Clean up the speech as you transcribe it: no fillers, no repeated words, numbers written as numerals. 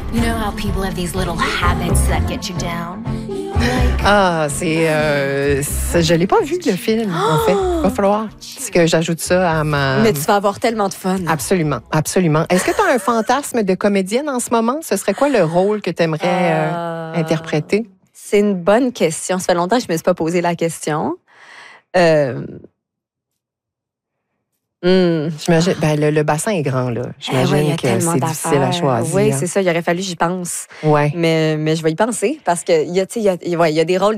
You know how people have these little habits that get you down? Ah, je l'ai pas vu, le film, en fait. Il va falloir que j'ajoute ça à ma... Mais tu vas avoir tellement de fun. Absolument, absolument. Est-ce que tu as un fantasme de comédienne en ce moment? Ce serait quoi le rôle que tu aimerais interpréter? C'est une bonne question. Ça fait longtemps que je ne me suis pas posé la question. J'imagine, le bassin est grand, là. J'imagine que c'est difficile à choisir. Oui, c'est ça. Il aurait fallu que j'y pense. Ouais. Mais je vais y penser parce qu'il y a des rôles